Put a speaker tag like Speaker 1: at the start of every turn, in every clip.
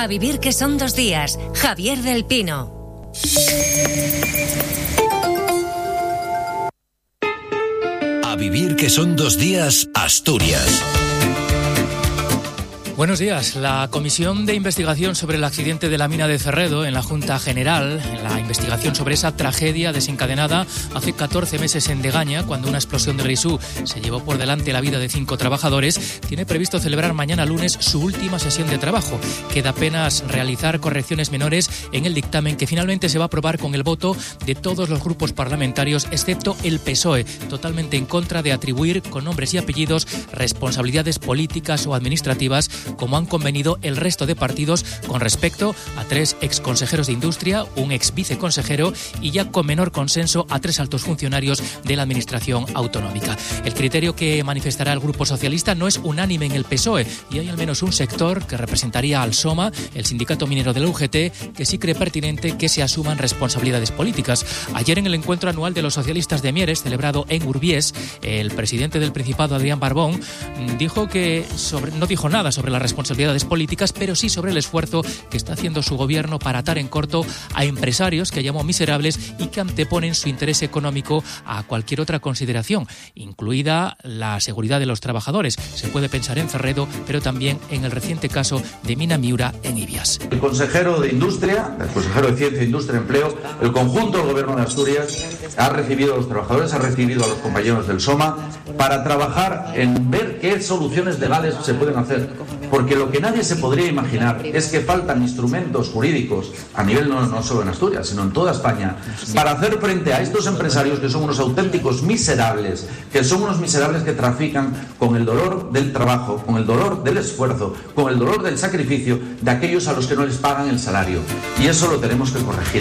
Speaker 1: A vivir que son 2 días. Javier del Pino.
Speaker 2: A vivir que son 2 días, Asturias.
Speaker 3: Buenos días. La Comisión de Investigación sobre el accidente de la mina de Cerredo en la Junta General, la investigación sobre esa tragedia desencadenada hace 14 meses en Degaña, cuando una explosión de grisú se llevó por delante la vida de 5 trabajadores, tiene previsto celebrar mañana lunes su última sesión de trabajo. Queda apenas realizar correcciones menores en el dictamen que finalmente se va a aprobar con el voto de todos los grupos parlamentarios, excepto el PSOE, totalmente en contra de atribuir con nombres y apellidos responsabilidades políticas o administrativas, como han convenido el resto de partidos con respecto a 3 exconsejeros de Industria, un exviceconsejero y ya con menor consenso a 3 altos funcionarios de la Administración autonómica. El criterio que manifestará el Grupo Socialista no es unánime en el PSOE y hay al menos un sector que representaría al SOMA, el sindicato minero de la UGT, que sí cree pertinente que se asuman responsabilidades políticas. Ayer en el encuentro anual de los socialistas de Mieres, celebrado en Urbiés, el presidente del Principado, Adrián Barbón, dijo que no dijo nada sobre las responsabilidades políticas, pero sí sobre el esfuerzo que está haciendo su gobierno para atar en corto a empresarios que llamó miserables y que anteponen su interés económico a cualquier otra consideración, incluida la seguridad de los trabajadores. Se puede pensar en Cerredo, pero también en el reciente caso de Mina Miura en Ibias.
Speaker 4: El consejero de Industria, el consejero de Ciencia, Industria y Empleo, el conjunto del Gobierno de Asturias ha recibido a los trabajadores, ha recibido a los compañeros del SOMA para trabajar en ver qué soluciones legales se pueden hacer. Porque lo que nadie se podría imaginar es que faltan instrumentos jurídicos a nivel no solo en Asturias, sino en toda España, para hacer frente a estos empresarios que son unos auténticos miserables, que son unos miserables que trafican con el dolor del trabajo, con el dolor del esfuerzo, con el dolor del sacrificio de aquellos a los que no les pagan el salario. Y eso lo tenemos que corregir.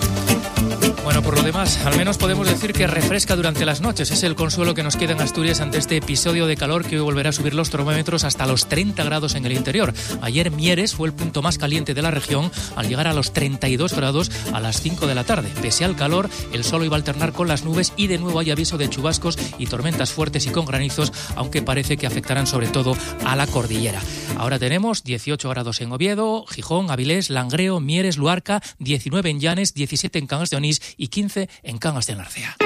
Speaker 3: Bueno, por lo demás, al menos podemos decir que refresca durante las noches. Es el consuelo que nos queda en Asturias ante este episodio de calor que hoy volverá a subir los termómetros hasta los 30 grados en el interior. Ayer Mieres fue el punto más caliente de la región al llegar a los 32 grados a las 5 de la tarde. Pese al calor, el sol iba a alternar con las nubes y de nuevo hay aviso de chubascos y tormentas fuertes y con granizos, aunque parece que afectarán sobre todo a la cordillera. Ahora tenemos 18 grados en Oviedo, Gijón, Avilés, Langreo, Mieres, Luarca, 19 en Llanes, 17 en Cangas de Onís y 15 en Cangas de Narcea.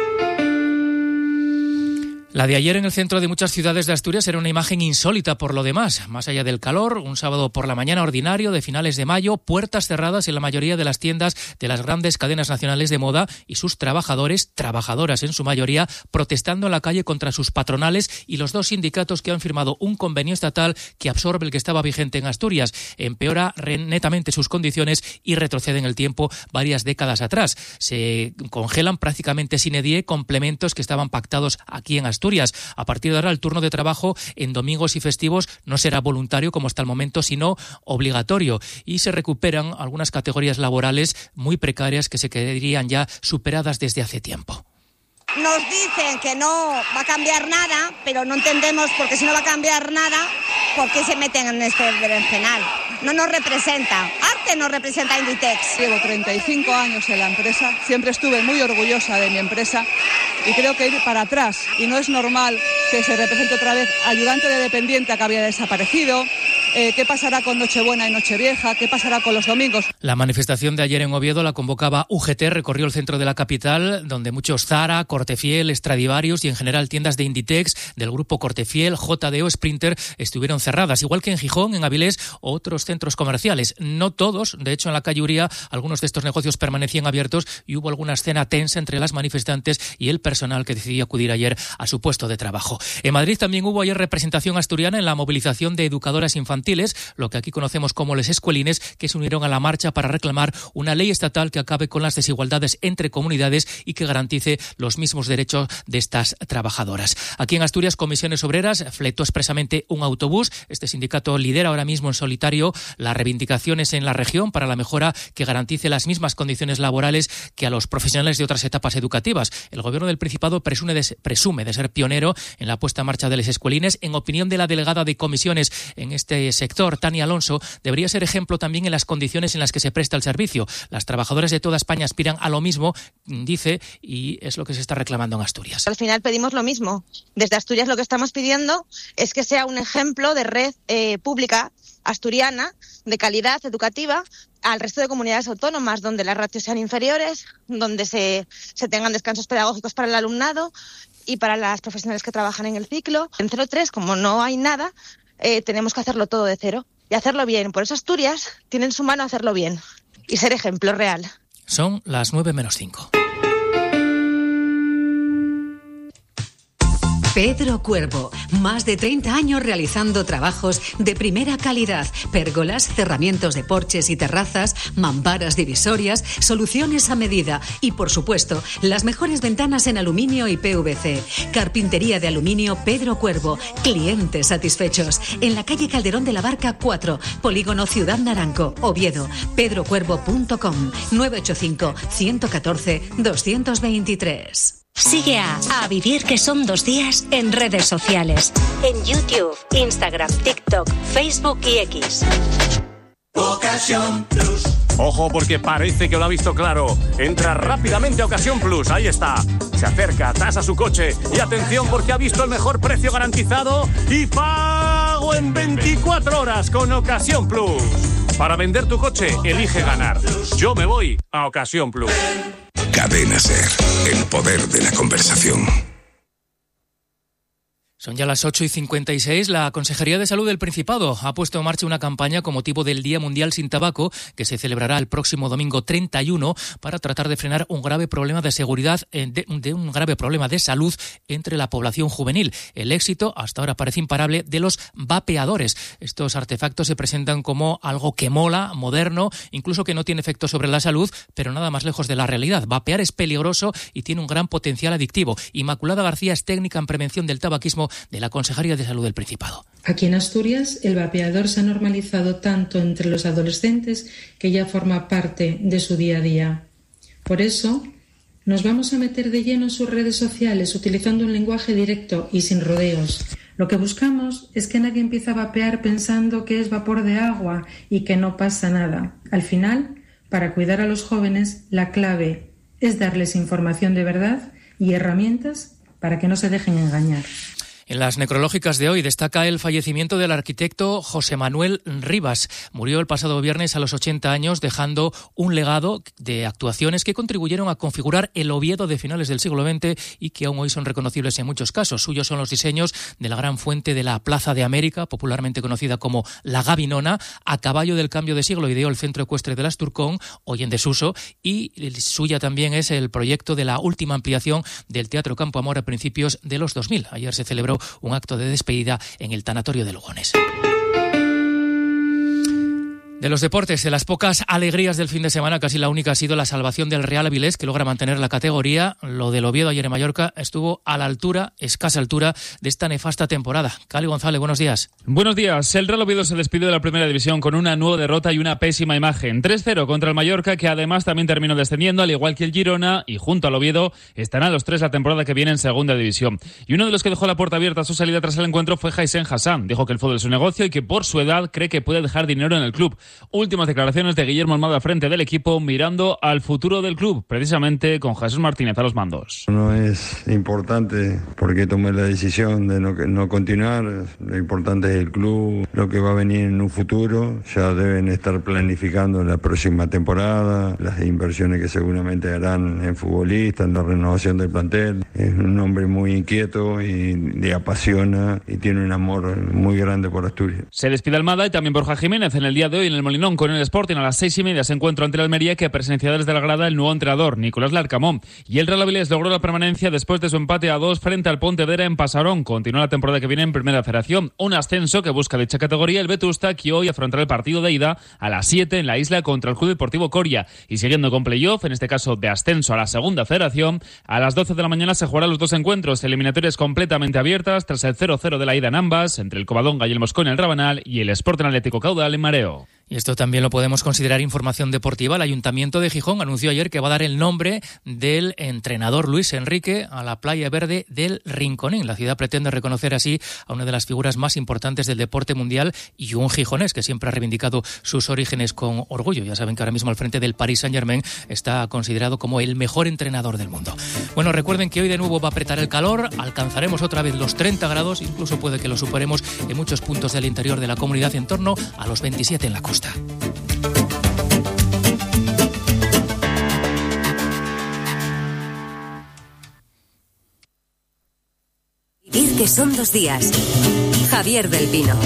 Speaker 3: La de ayer en el centro de muchas ciudades de Asturias era una imagen insólita por lo demás. Más allá del calor, un sábado por la mañana ordinario de finales de mayo, puertas cerradas en la mayoría de las tiendas de las grandes cadenas nacionales de moda y sus trabajadores, trabajadoras en su mayoría, protestando en la calle contra sus patronales y los 2 sindicatos que han firmado un convenio estatal que absorbe el que estaba vigente en Asturias, empeora netamente sus condiciones y retrocede en el tiempo varias décadas atrás. Se congelan prácticamente sine die complementos que estaban pactados aquí en Asturias. A partir de ahora, el turno de trabajo en domingos y festivos no será voluntario como hasta el momento, sino obligatorio. Y se recuperan algunas categorías laborales muy precarias que se quedarían ya superadas desde hace tiempo.
Speaker 5: Nos dicen que no va a cambiar nada, pero no entendemos porque si no va a cambiar nada, ¿por qué se meten en este berenjenal? No nos representa. Arte no representa Inditex.
Speaker 6: Llevo 35 años en la empresa, siempre estuve muy orgullosa de mi empresa y creo que ir para atrás. Y no es normal que se represente otra vez ayudante de dependiente que había desaparecido. ¿Qué pasará con Nochebuena y Nochevieja? ¿Qué pasará con los domingos?
Speaker 3: La manifestación de ayer en Oviedo la convocaba UGT, recorrió el centro de la capital, donde muchos Zara, Cortefiel, Stradivarius y en general tiendas de Inditex, del grupo Cortefiel, JD o Sprinter, estuvieron cerradas, igual que en Gijón, en Avilés, otros centros comerciales. No todos, de hecho en la calle Uría, algunos de estos negocios permanecían abiertos y hubo alguna escena tensa entre las manifestantes y el personal que decidió acudir ayer a su puesto de trabajo. En Madrid también hubo ayer representación asturiana en la movilización de educadoras infantiles, lo que aquí conocemos como les escuelines, que se unieron a la marcha para reclamar una ley estatal que acabe con las desigualdades entre comunidades y que garantice los mismos derechos de estas trabajadoras. Aquí en Asturias, Comisiones Obreras fletó expresamente un autobús. Este sindicato lidera ahora mismo en solitario las reivindicaciones en la región para la mejora que garantice las mismas condiciones laborales que a los profesionales de otras etapas educativas. El Gobierno del Principado presume de ser pionero en la puesta en marcha de les escuelines. En opinión de la delegada de Comisiones en este sector, Tania Alonso, debería ser ejemplo también en las condiciones en las que se presta el servicio. Las trabajadoras de toda España aspiran a lo mismo, dice, y es lo que se está reclamando en Asturias.
Speaker 7: Al final pedimos lo mismo. Desde Asturias lo que estamos pidiendo es que sea un ejemplo de red pública asturiana de calidad educativa al resto de comunidades autónomas, donde las ratios sean inferiores, donde se tengan descansos pedagógicos para el alumnado y para las profesionales que trabajan en el ciclo. En 03, como no hay nada, tenemos que hacerlo todo de cero y hacerlo bien. Por eso Asturias tiene en su mano hacerlo bien y ser ejemplo real.
Speaker 3: Son las 9:05.
Speaker 1: Pedro Cuervo, más de 30 años realizando trabajos de primera calidad, pérgolas, cerramientos de porches y terrazas, mamparas divisorias, soluciones a medida y, por supuesto, las mejores ventanas en aluminio y PVC. Carpintería de aluminio Pedro Cuervo, clientes satisfechos. En la calle Calderón de la Barca 4, Polígono Ciudad Naranco, Oviedo. pedrocuervo.com 985 114 223.
Speaker 8: Sigue a Vivir que son 2 días en redes sociales. En YouTube, Instagram, TikTok, Facebook y X.
Speaker 9: Ocasión Plus. Ojo porque parece que lo ha visto claro. Entra rápidamente a Ocasión Plus, ahí está. Se acerca, tasa su coche y atención porque ha visto el mejor precio garantizado y pago en 24 horas con Ocasión Plus. Para vender tu coche, elige ganar. Yo me voy a Ocasión Plus.
Speaker 2: Cadena SER, el poder de la conversación.
Speaker 3: Son ya las 8:56. La Consejería de Salud del Principado ha puesto en marcha una campaña con motivo del Día Mundial sin Tabaco, que se celebrará el próximo domingo 31, para tratar de frenar un grave problema de seguridad, un grave problema de salud entre la población juvenil. El éxito hasta ahora parece imparable de los vapeadores. Estos artefactos se presentan como algo que mola, moderno, incluso que no tiene efecto sobre la salud, pero nada más lejos de la realidad. Vapear es peligroso y tiene un gran potencial adictivo. Inmaculada García es técnica en prevención del tabaquismo de la Consejería de Salud del Principado.
Speaker 10: Aquí en Asturias, el vapeador se ha normalizado tanto entre los adolescentes que ya forma parte de su día a día. Por eso, nos vamos a meter de lleno en sus redes sociales utilizando un lenguaje directo y sin rodeos. Lo que buscamos es que nadie empiece a vapear pensando que es vapor de agua y que no pasa nada. Al final, para cuidar a los jóvenes, la clave es darles información de verdad y herramientas para que no se dejen engañar.
Speaker 3: En las necrológicas de hoy destaca el fallecimiento del arquitecto José Manuel Rivas. Murió el pasado viernes a los 80 años, dejando un legado de actuaciones que contribuyeron a configurar el Oviedo de finales del siglo XX y que aún hoy son reconocibles en muchos casos. Suyos son los diseños de la gran fuente de la Plaza de América, popularmente conocida como La Gavinona. A caballo del cambio de siglo ideó el centro ecuestre del Asturcón, hoy en desuso, y suya también es el proyecto de la última ampliación del Teatro Campo Amor a principios de los 2000. Ayer se celebró un acto de despedida en el tanatorio de Lugones. De los deportes, de las pocas alegrías del fin de semana, casi la única ha sido la salvación del Real Avilés, que logra mantener la categoría. Lo del Oviedo ayer en Mallorca estuvo a la altura, escasa altura, de esta nefasta temporada. Cali González, buenos días.
Speaker 11: Buenos días. El Real Oviedo se despidió de la primera división con una nueva derrota y una pésima imagen. 3-0 contra el Mallorca, que además también terminó descendiendo, al igual que el Girona, y junto al Oviedo estarán los 3 la temporada que viene en segunda división. Y uno de los que dejó la puerta abierta a su salida tras el encuentro fue Haisen Hassan. Dijo que el fútbol es un negocio y que por su edad cree que puede dejar dinero en el club. Últimas declaraciones de Guillermo Almada al frente del equipo, mirando al futuro del club, precisamente con Jesús Martínez a los mandos.
Speaker 12: No es importante porque tomé la decisión de no continuar. Lo importante es el club, lo que va a venir en un futuro. Ya deben estar planificando la próxima temporada, las inversiones que seguramente harán en futbolistas, en la renovación del plantel. Es un hombre muy inquieto y le apasiona y tiene un amor muy grande por Asturias.
Speaker 11: Se despide Almada y también Borja Jiménez en el día de hoy en el Molinón con el Sporting a las 6:30 se encuentra ante el Almería, que presencia desde la grada el nuevo entrenador, Nicolás Larcamón. Y el Real Avilés logró la permanencia después de su empate a 2 frente al Pontevedra en Pasarón. Continúa la temporada que viene en Primera Federación. Un ascenso que busca dicha categoría el Vetusta, que hoy afrontará el partido de ida a las 7 en la isla contra el Club Deportivo Coria. Y siguiendo con playoff, en este caso de ascenso a la Segunda Federación, a las 12 de la mañana se jugarán los 2 encuentros, eliminatorias completamente abiertas tras el 0-0 de la ida en ambas, entre el Covadonga y el Moscón en el Rabanal y el Sporting Atlético Caudal en Mareo.
Speaker 3: Y esto también lo podemos considerar información deportiva. El Ayuntamiento de Gijón anunció ayer que va a dar el nombre del entrenador Luis Enrique a la playa verde del Rinconín. La ciudad pretende reconocer así a una de las figuras más importantes del deporte mundial y un gijonés que siempre ha reivindicado sus orígenes con orgullo. Ya saben que ahora mismo al frente del Paris Saint-Germain está considerado como el mejor entrenador del mundo. Bueno, recuerden que hoy de nuevo va a apretar el calor, alcanzaremos otra vez los 30 grados, incluso puede que lo superemos en muchos puntos del interior de la comunidad, en torno a los 27 en la costa.
Speaker 8: Vivir que son 2 días. Javier del Pino.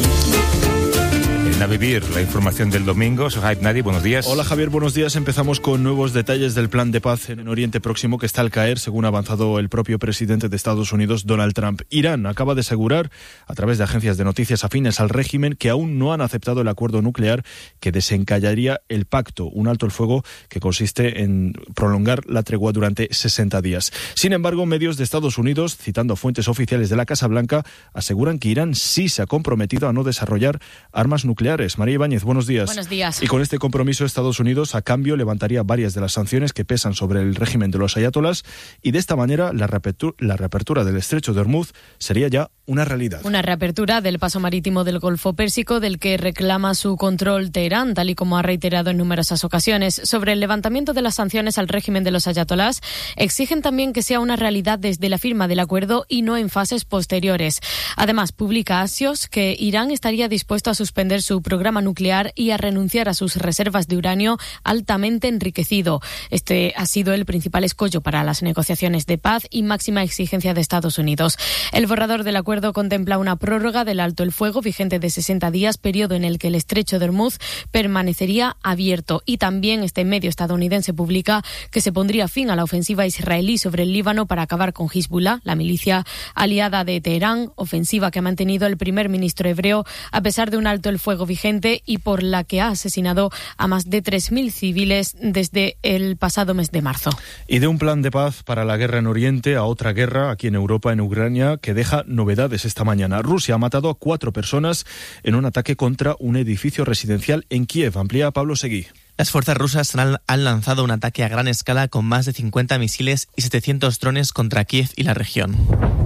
Speaker 13: A vivir la información del domingo. Sohaib Nadi, buenos días.
Speaker 14: Hola Javier, buenos días. Empezamos con nuevos detalles del plan de paz en Oriente Próximo que está al caer, según ha avanzado el propio presidente de Estados Unidos, Donald Trump. Irán acaba de asegurar, a través de agencias de noticias afines al régimen, que aún no han aceptado el acuerdo nuclear que desencallaría el pacto, un alto el fuego que consiste en prolongar la tregua durante 60 días. Sin embargo, medios de Estados Unidos, citando fuentes oficiales de la Casa Blanca, aseguran que Irán sí se ha comprometido a no desarrollar armas nucleares. María Ibáñez, buenos días.
Speaker 15: Buenos días.
Speaker 14: Y con este compromiso, Estados Unidos, a cambio, levantaría varias de las sanciones que pesan sobre el régimen de los ayatolás y de esta manera la reapertura del estrecho de Hormuz sería ya una realidad.
Speaker 15: Una reapertura del paso marítimo del Golfo Pérsico del que reclama su control Teherán, tal y como ha reiterado en numerosas ocasiones. Sobre el levantamiento de las sanciones al régimen de los ayatolás, exigen también que sea una realidad desde la firma del acuerdo y no en fases posteriores. Además, publica Axios que Irán estaría dispuesto a suspender su programa nuclear y a renunciar a sus reservas de uranio altamente enriquecido. Este ha sido el principal escollo para las negociaciones de paz y máxima exigencia de Estados Unidos. El borrador del acuerdo contempla una prórroga del alto el fuego vigente de 60 días, periodo en el que el estrecho de Hormuz permanecería abierto. Y también este medio estadounidense publica que se pondría fin a la ofensiva israelí sobre el Líbano para acabar con Hezbollah, la milicia aliada de Teherán, ofensiva que ha mantenido el primer ministro hebreo a pesar de un alto el fuego vigente y por la que ha asesinado a más de 3.000 civiles desde el pasado mes de marzo.
Speaker 14: Y de un plan de paz para la guerra en Oriente a otra guerra aquí en Europa, en Ucrania, que deja novedades esta mañana. Rusia ha matado a 4 personas en un ataque contra un edificio residencial en Kiev. Amplía Pablo Seguí.
Speaker 16: Las fuerzas rusas han lanzado un ataque a gran escala con más de 50 misiles y 700 drones contra Kiev y la región.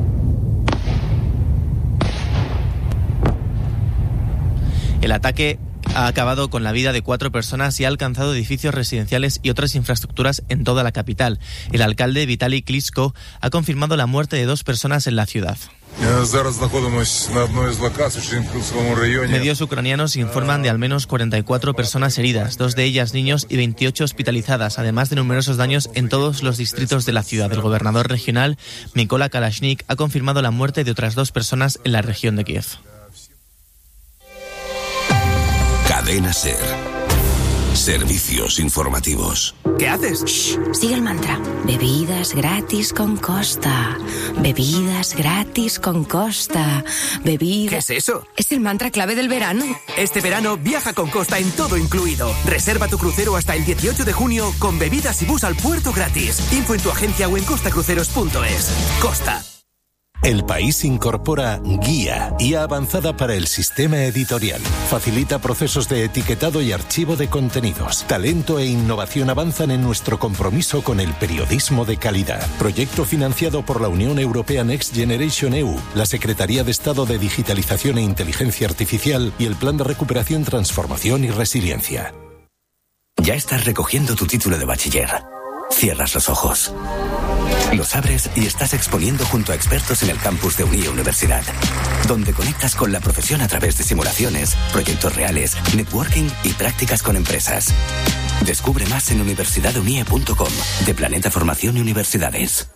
Speaker 16: El ataque ha acabado con la vida de 4 personas y ha alcanzado edificios residenciales y otras infraestructuras en toda la capital. El alcalde Vitaly Klitschko ha confirmado la muerte de 2 personas en la ciudad. Medios ucranianos informan de al menos 44 personas heridas, 2 de ellas niños y 28 hospitalizadas, además de numerosos daños en todos los distritos de la ciudad. El gobernador regional, Mykola Kalashnik, ha confirmado la muerte de otras 2 personas en la región de Kiev.
Speaker 2: Cadena SER. Servicios informativos.
Speaker 17: ¿Qué haces?
Speaker 18: Shh, sigue el mantra. Bebidas gratis con Costa. Bebidas gratis con Costa. Bebidas...
Speaker 17: ¿Qué es eso?
Speaker 18: Es el mantra clave del verano.
Speaker 17: Este verano viaja con Costa en todo incluido. Reserva tu crucero hasta el 18 de junio con bebidas y bus al puerto gratis. Info en tu agencia o en costacruceros.es. Costa.
Speaker 2: El País incorpora Guía Avanzada para el Sistema Editorial. Facilita procesos de etiquetado y archivo de contenidos. Talento e innovación avanzan en nuestro compromiso con el periodismo de calidad. Proyecto financiado por la Unión Europea Next Generation EU, la Secretaría de Estado de Digitalización e Inteligencia Artificial y el Plan de Recuperación, Transformación y Resiliencia.
Speaker 19: Ya estás recogiendo tu título de bachiller. Cierras los ojos. Los abres y estás exponiendo junto a expertos en el campus de Unie Universidad, donde conectas con la profesión a través de simulaciones, proyectos reales, networking y prácticas con empresas. Descubre más en universidadunie.com, de Planeta Formación y Universidades.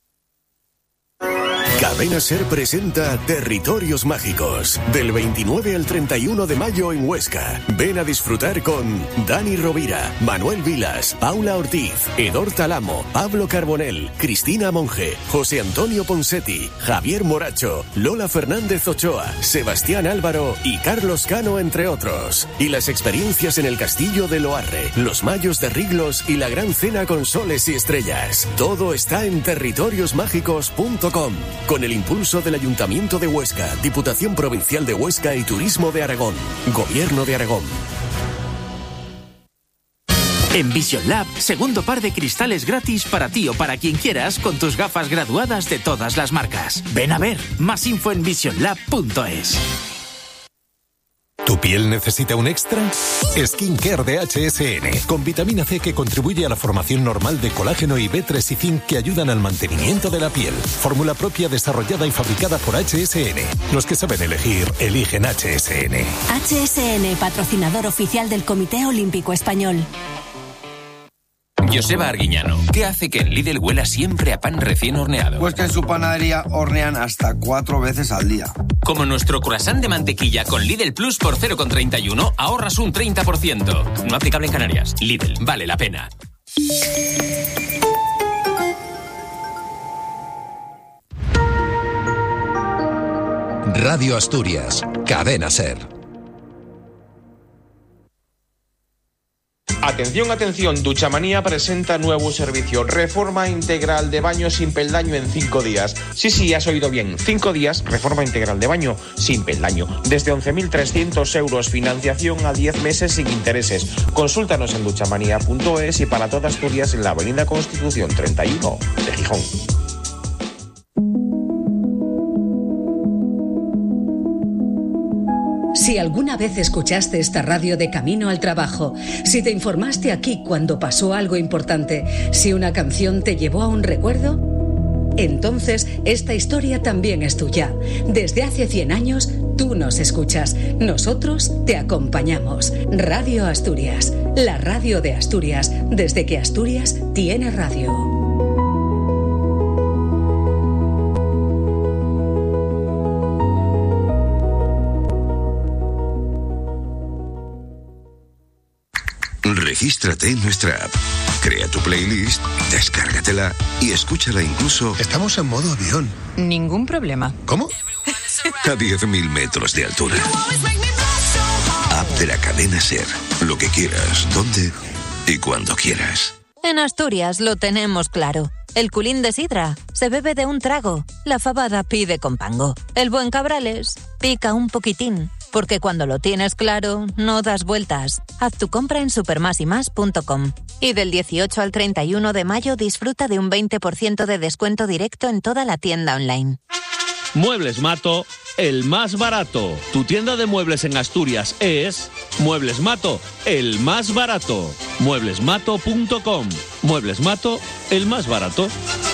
Speaker 20: Cadena SER presenta Territorios Mágicos, del 29 al 31 de mayo en Huesca. Ven a disfrutar con Dani Rovira, Manuel Vilas, Paula Ortiz, Edor Talamo, Pablo Carbonell, Cristina Monge, José Antonio Ponsetti, Javier Moracho, Lola Fernández Ochoa, Sebastián Álvaro y Carlos Cano, entre otros. Y las experiencias en el Castillo de Loarre, los Mayos de Riglos y la Gran Cena con Soles y Estrellas. Todo está en territoriosmágicos.com. Con el impulso del Ayuntamiento de Huesca, Diputación Provincial de Huesca y Turismo de Aragón. Gobierno de Aragón.
Speaker 21: En Vision Lab, segundo par de cristales gratis para ti o para quien quieras con tus gafas graduadas de todas las marcas. Ven a ver, más info en visionlab.es.
Speaker 2: ¿Tu piel necesita un extra? Skincare de HSN, con vitamina C que contribuye a la formación normal de colágeno y B3 y zinc que ayudan al mantenimiento de la piel. Fórmula propia desarrollada y fabricada por HSN. Los que saben elegir, eligen HSN.
Speaker 8: HSN, patrocinador oficial del Comité Olímpico Español.
Speaker 22: Joseba Arguiñano, ¿qué hace que en Lidl huela siempre a pan recién horneado?
Speaker 23: Pues que en su panadería hornean hasta 4 veces al día.
Speaker 22: Como nuestro croissant de mantequilla con Lidl Plus por 0,31 ahorras un 30%. No aplicable en Canarias. Lidl, vale la pena.
Speaker 24: Radio Asturias, Cadena SER.
Speaker 25: Atención, atención, Duchamanía presenta nuevo servicio, reforma integral de baño sin peldaño en 5 días. Sí, has oído bien, 5 días, reforma integral de baño sin peldaño. Desde 11.300 euros, financiación a 10 meses sin intereses. Consúltanos en duchamanía.es y para toda Asturias en la Avenida Constitución 31 de Gijón.
Speaker 1: Si alguna vez escuchaste esta radio de camino al trabajo, si te informaste aquí cuando pasó algo importante, si una canción te llevó a un recuerdo, entonces esta historia también es tuya. Desde hace 100 años, tú nos escuchas. Nosotros te acompañamos. Radio Asturias, la radio de Asturias, desde que Asturias tiene radio.
Speaker 26: Regístrate en nuestra app, crea tu playlist, descárgatela y escúchala incluso...
Speaker 27: Estamos en modo avión.
Speaker 28: Ningún problema.
Speaker 27: ¿Cómo?
Speaker 26: A 10.000 metros de altura. App de la cadena SER. Lo que quieras, donde y cuando quieras.
Speaker 28: En Asturias lo tenemos claro. El culín de sidra se bebe de un trago. La fabada pide con pango. El buen cabrales pica un poquitín. Porque cuando lo tienes claro, no das vueltas. Haz tu compra en supermasymas.com. Y del 18 al 31 de mayo disfruta de un 20% de descuento directo en toda la tienda online.
Speaker 29: Muebles Mato, el más barato. Tu tienda de muebles en Asturias es Muebles Mato, el más barato. Mueblesmato.com. Muebles Mato, el más barato.